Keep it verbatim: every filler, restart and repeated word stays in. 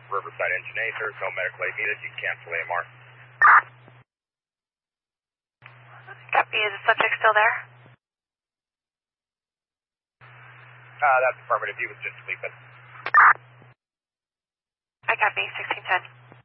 Riverside Engine A, there's no medical aid needed. You can cancel A M R. Copy. Is the subject still there? Uh, that's affirmative. He was just sleeping. I copy. sixteen ten.